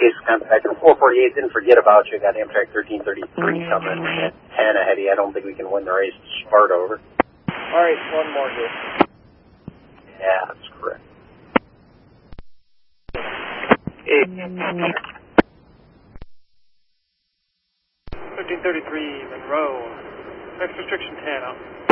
case contact 448, didn't forget about you. Got Amtrak 1333 coming at 10 ahead of you. I don't think we can win the race. Sparta over. All right, one more here. Yeah, that's correct. 1333 Monroe. Next restriction 10 out.